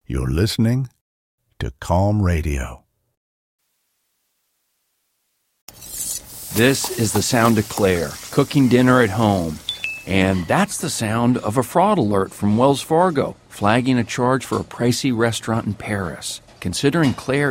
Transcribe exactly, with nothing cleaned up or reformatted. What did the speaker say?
You're listening to Calm Radio. This is the sound of Claire, cooking dinner at home. And that's the sound of a fraud alert from Wells Fargo, flagging a charge for a pricey restaurant in Paris. Considering Claire